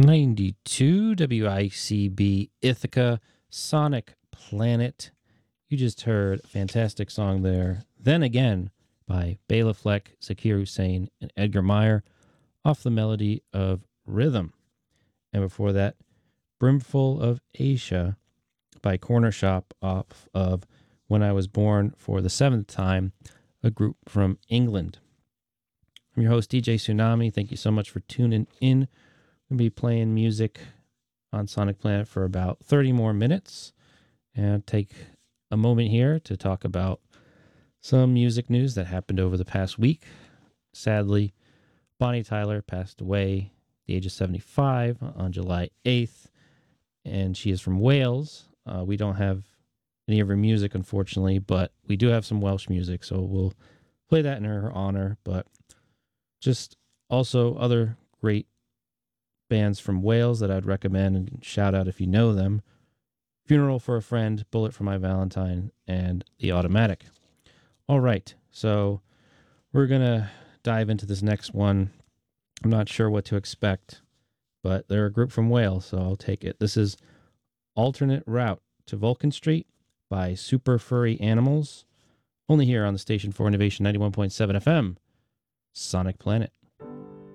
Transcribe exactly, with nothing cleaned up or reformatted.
ninety-two W I C B Ithaca, Sonic Planet. You just heard a fantastic song there. Then Again by Bela Fleck, Zakir Hussain, and Edgar Meyer off the melody of Rhythm. And before that, Brimful of Asia by Corner Shop off of When I Was Born for the Seventh Time, a group from England. I'm your host, D J Tsunami. Thank you so much for tuning in. We'll be playing music on Sonic Planet for about thirty more minutes and take a moment here to talk about some music news that happened over the past week. Sadly, Bonnie Tyler passed away at the age of seventy-five on July eighth, and she is from Wales. Uh, we don't have any of her music, unfortunately, but we do have some Welsh music, so we'll play that in her honor. But just also other great bands from Wales that I'd recommend and shout out if you know them: Funeral for a Friend, Bullet for My Valentine, and The Automatic. All right, so we're going to dive into this next one. I'm not sure what to expect, but they're a group from Wales, so I'll take it. This is Alternate Route to Vulcan Street by Super Furry Animals, only here on the station for Innovation ninety-one point seven F M, Sonic Planet.